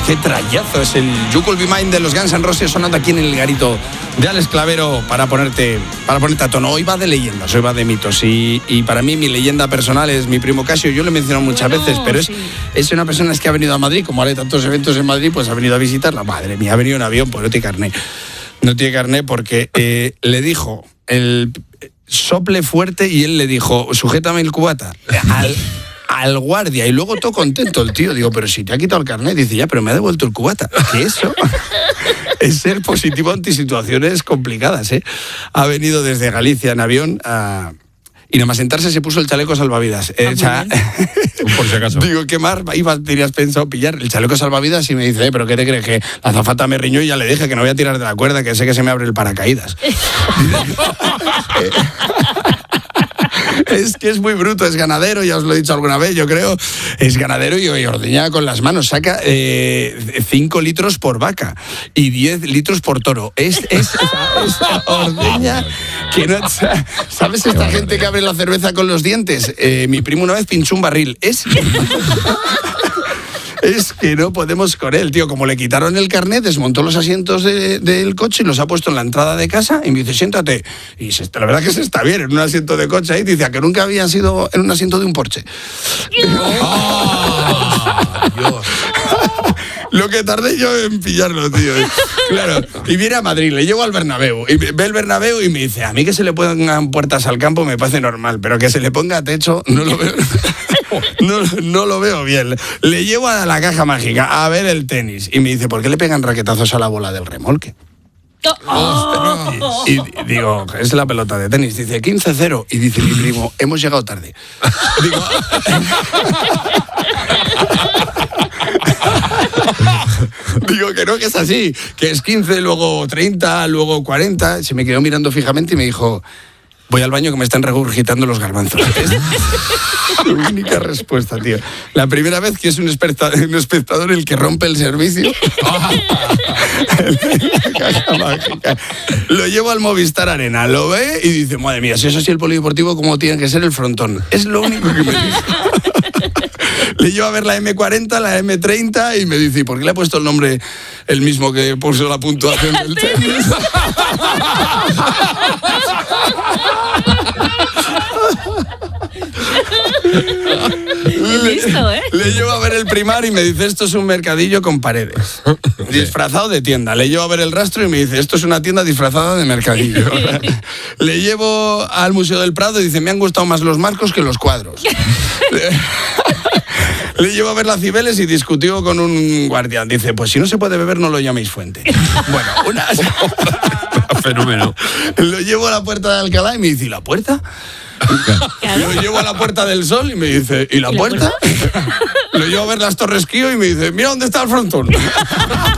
qué trayazo. Es el You Could Be Mine de los Guns N' Roses sonando aquí en el garito de Alex Clavero para ponerte a tono. Hoy va de leyendas, hoy va de mitos. Y para mí mi leyenda personal es mi primo Casio. Yo lo he mencionado muchas veces, pero es una persona que ha venido a Madrid, como haré tantos eventos en Madrid, pues ha venido a visitarla. Madre mía, ha venido en avión, pues no tiene carné. No tiene carné porque le dijo el sople fuerte y él le dijo, sujétame el cubata al guardia, y luego todo contento el tío. Digo, pero si te ha quitado el carnet. Dice, ya, pero me ha devuelto el cubata. ¿Qué eso? Es ser positivo ante situaciones complicadas, ¿eh? Ha venido desde Galicia en avión y nada más sentarse se puso el chaleco salvavidas. Por si acaso. Digo, ¿qué más tenías pensado pillar? El chaleco salvavidas, y me dice, ¿pero qué te crees? Que la azafata me riñó y ya le dije que no voy a tirar de la cuerda, que sé que se me abre el paracaídas. Es que es muy bruto, es ganadero, ya os lo he dicho alguna vez, yo creo. Es ganadero y ordeña con las manos. Saca 5 litros por vaca y 10 litros por toro. Es ordeña que no... ¿Sabes esta gente que abre la cerveza con los dientes? Mi primo una vez pinchó un barril. Es que no podemos con él, tío. Como le quitaron el carnet, desmontó los asientos del coche y los ha puesto en la entrada de casa y me dice, siéntate. Y la verdad que se está bien en un asiento de coche ahí. Dice, que nunca había sido en un asiento de un Porsche. Dios. Lo que tardé yo en pillarlo, tío. Claro. Y viene a Madrid, le llevo al Bernabéu. Y ve el Bernabéu y me dice, a mí que se le pongan puertas al campo me parece normal, pero que se le ponga techo no lo veo... No lo veo bien. Le llevo a la caja mágica a ver el tenis y me dice, ¿por qué le pegan raquetazos a la bola del remolque? Y digo, es la pelota de tenis. Dice, 15-0. Y dice mi primo, hemos llegado tarde. Digo que no, que es así, que es 15, luego 30, luego 40. Se me quedó mirando fijamente y me dijo, voy al baño que me están regurgitando los garbanzos. Es su única respuesta, tío. La primera vez que es un espectador el que rompe el servicio. Lo llevo al Movistar Arena, lo ve y dice, madre mía, si es así el polideportivo, ¿cómo tiene que ser el frontón? Es lo único que me dice. Le llevo a ver la M40, la M30 y me dice, ¿y por qué le ha puesto el nombre el mismo que puso la puntuación del tenis? Le llevo a ver el Primar y me dice, esto es un mercadillo con paredes, disfrazado de tienda. Le llevo a ver el Rastro y me dice, esto es una tienda disfrazada de mercadillo. Le llevo al Museo del Prado y dice, me han gustado más los marcos que los cuadros. Le llevo a ver la Cibeles y discutió con un guardián. Dice, pues si no se puede beber, no lo llaméis fuente. Bueno, fenómeno. Lo llevo a la Puerta de Alcalá y me dice, ¿y la puerta? Claro. Lo llevo a la Puerta del Sol y me dice, ¿y la puerta? Lo llevo a ver las Torres Kío y me dice, mira dónde está el frontón.